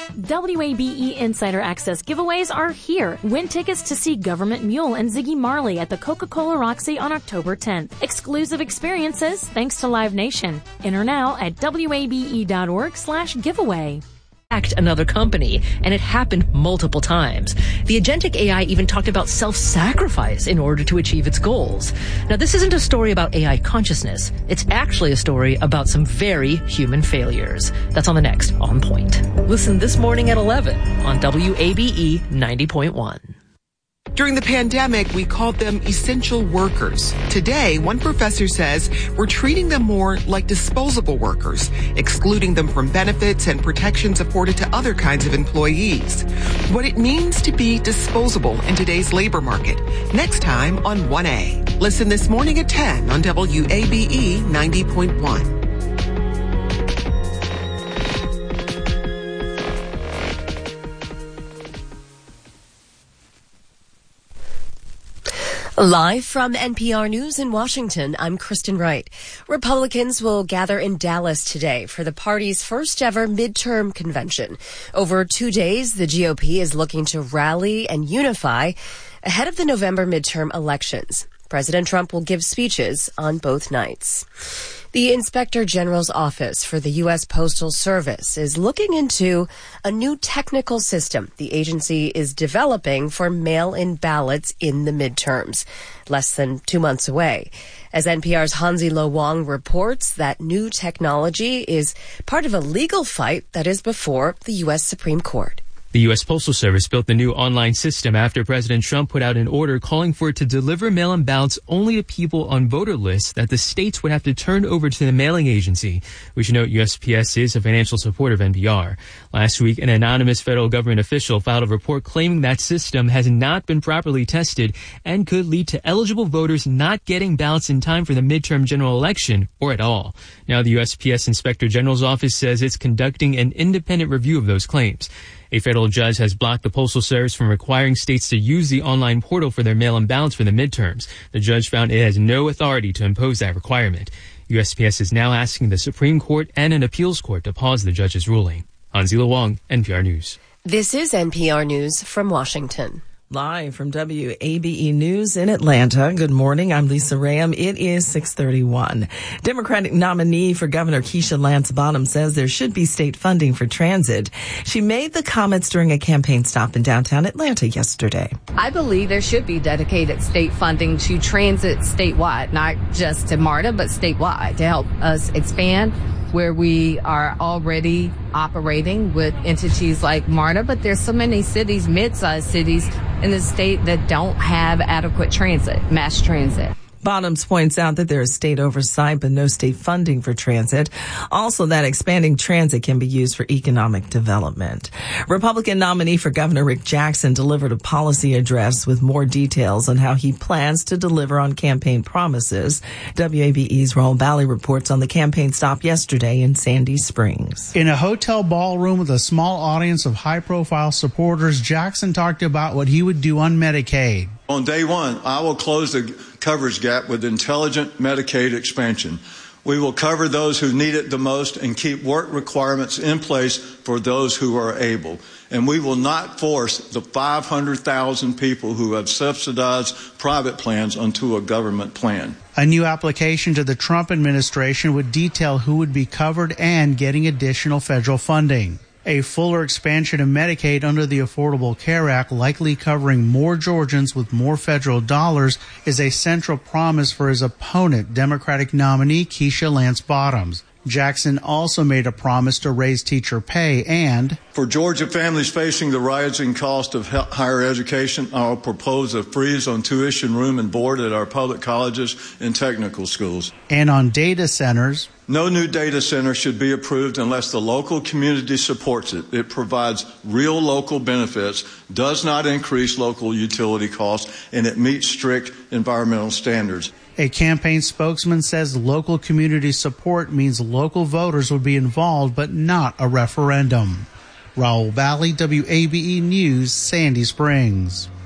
WABE Insider Access giveaways are here. Win tickets to see Government Mule and Ziggy Marley at the Coca-Cola Roxy on October 10th. Exclusive experiences thanks to Live Nation. Enter now at wabe.org/giveaway. Another company, and it happened multiple times. The agentic AI even talked about self-sacrifice in order to achieve its goals. Now, this isn't a story about AI consciousness. It's actually a story about some very human failures. That's on the next On Point. Listen this morning at 11 on WABE 90.1. During the pandemic, we called them essential workers. Today, one professor says we're treating them more like disposable workers, excluding them from benefits and protections afforded to other kinds of employees. What it means to be disposable in today's labor market. Next time on 1A. Listen this morning at 10 on WABE 90.1. Live from NPR News in Washington, I'm Kristen Wright. Republicans will gather in Dallas today for the party's first ever midterm convention. Over 2 days, the GOP is looking to rally and unify ahead of the November midterm elections. President Trump will give speeches on both nights. The Inspector General's Office for the U.S. Postal Service is looking into a new technical system the agency is developing for mail-in ballots in the midterms, less than 2 months away. As NPR's Hansi Lo Wang reports, that new technology is part of a legal fight that is before the U.S. Supreme Court. The U.S. Postal Service built the new online system after President Trump put out an order calling for it to deliver mail-in ballots only to people on voter lists that the states would have to turn over to the mailing agency. We should note USPS is a financial supporter of NPR. Last week, an anonymous federal government official filed a report claiming that system has not been properly tested and could lead to eligible voters not getting ballots in time for the midterm general election or at all. Now, the USPS Inspector General's office says it's conducting an independent review of those claims. A federal judge has blocked the Postal Service from requiring states to use the online portal for their mail-in ballots for the midterms. The judge found it has no authority to impose that requirement. USPS is now asking the Supreme Court and an appeals court to pause the judge's ruling. Hansi Lo Wang, NPR News. This is NPR News from Washington. Live from WABE News in Atlanta. Good morning. I'm Lisa Rayam. It is 6:31. Democratic nominee for Governor Keisha Lance Bottoms says there should be state funding for transit. She made the comments during a campaign stop in downtown Atlanta yesterday. I believe there should be dedicated state funding to transit statewide, not just to MARTA, but statewide to help us expand where we are already operating with entities like MARTA, but there's so many cities, mid-sized cities in the state that don't have adequate transit, mass transit. Bottoms points out that there is state oversight but no state funding for transit. Also, that expanding transit can be used for economic development. Republican nominee for Governor Rick Jackson delivered a policy address with more details on how he plans to deliver on campaign promises. WABE's Raul Bally reports on the campaign stop yesterday in Sandy Springs. In a hotel ballroom with a small audience of high-profile supporters, Jackson talked about what he would do on Medicaid. On day one, I will close the coverage gap with intelligent Medicaid expansion. We will cover those who need it the most and keep work requirements in place for those who are able. And we will not force the 500,000 people who have subsidized private plans onto a government plan. A new application to the Trump administration would detail who would be covered and getting additional federal funding. A fuller expansion of Medicaid under the Affordable Care Act, likely covering more Georgians with more federal dollars, is a central promise for his opponent, Democratic nominee Keisha Lance Bottoms. Jackson also made a promise to raise teacher pay and, for Georgia families facing the rising cost of higher education, I'll propose a freeze on tuition, room, and board at our public colleges and technical schools. And on data centers. No new data center should be approved unless the local community supports it. It provides real local benefits, does not increase local utility costs, and it meets strict environmental standards. A campaign spokesman says local community support means local voters will be involved, but not a referendum. Raul Bally, WABE News, Sandy Springs.